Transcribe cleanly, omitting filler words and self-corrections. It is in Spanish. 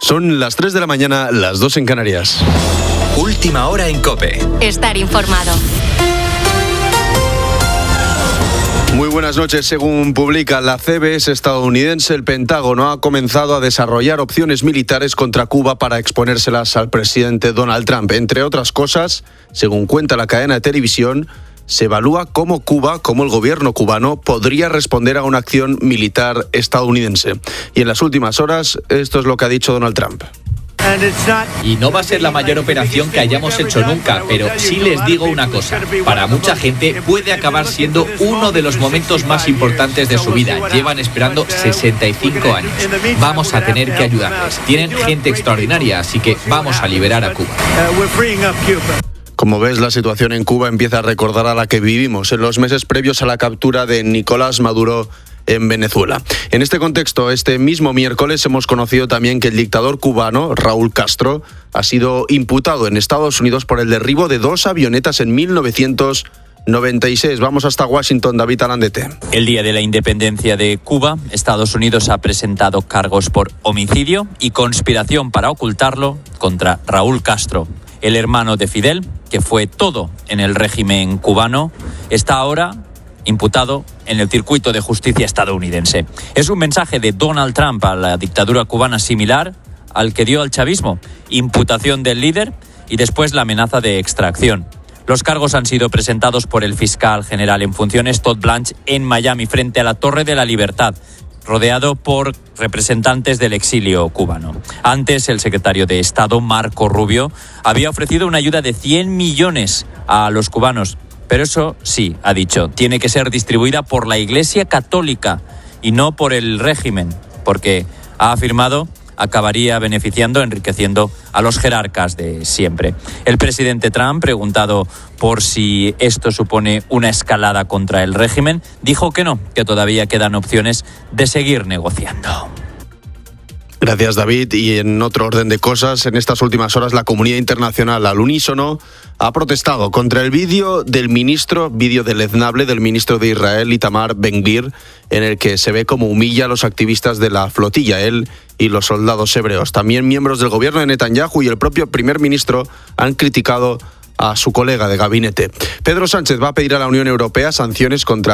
Son las 3 de la mañana, las 2 en Canarias. Última hora en COPE. Estar informado. Muy buenas noches. Según publica la CBS estadounidense, el Pentágono ha comenzado a desarrollar opciones militares contra Cuba para exponérselas al presidente Donald Trump. Entre otras cosas, según cuenta la cadena de televisión, se evalúa cómo el gobierno cubano, podría responder a una acción militar estadounidense. Y en las últimas horas, esto es lo que ha dicho Donald Trump. Y no va a ser la mayor operación que hayamos hecho nunca, pero sí les digo una cosa. Para mucha gente puede acabar siendo uno de los momentos más importantes de su vida. Llevan esperando 65 años. Vamos a tener que ayudarles. Tienen gente extraordinaria, así que vamos a liberar a Cuba. Como ves, la situación en Cuba empieza a recordar a la que vivimos en los meses previos a la captura de Nicolás Maduro en Venezuela. En este contexto, este mismo miércoles hemos conocido también que el dictador cubano, Raúl Castro, ha sido imputado en Estados Unidos por el derribo de 2 avionetas en 1996. Vamos hasta Washington, David Alandete. El día de la independencia de Cuba, Estados Unidos ha presentado cargos por homicidio y conspiración para ocultarlo contra Raúl Castro. El hermano de Fidel, que fue todo en el régimen cubano, está ahora imputado en el circuito de justicia estadounidense. Es un mensaje de Donald Trump a la dictadura cubana similar al que dio al chavismo. Imputación del líder y después la amenaza de extracción. Los cargos han sido presentados por el fiscal general en funciones Todd Blanche en Miami frente a la Torre de la Libertad, rodeado por representantes del exilio cubano. Antes, el secretario de Estado, Marco Rubio, había ofrecido una ayuda de 100 millones a los cubanos. Pero eso sí, ha dicho, tiene que ser distribuida por la Iglesia Católica y no por el régimen, porque, ha afirmado, acabaría beneficiando, enriqueciendo a los jerarcas de siempre. El presidente Trump, preguntado por si esto supone una escalada contra el régimen, dijo que no, que todavía quedan opciones de seguir negociando. Gracias, David. Y en otro orden de cosas, en estas últimas horas la comunidad internacional al unísono ha protestado contra el vídeo deleznable del ministro de Israel, Itamar Ben-Gvir, en el que se ve como humilla a los activistas de la flotilla, él y los soldados hebreos. También miembros del gobierno de Netanyahu y el propio primer ministro han criticado a su colega de gabinete. Pedro Sánchez va a pedir a la Unión Europea sanciones contra